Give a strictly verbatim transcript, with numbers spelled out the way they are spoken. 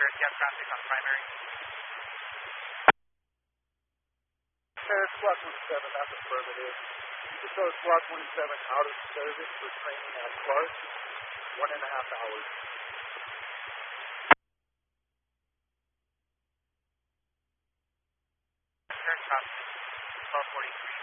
Sure, you have traffic on primary. Sure, Squad twenty-seven, that's affirmative. You show Squad twenty-seven out of service for training at Clark, one and a half hours. Sure, traffic, twelve forty-three.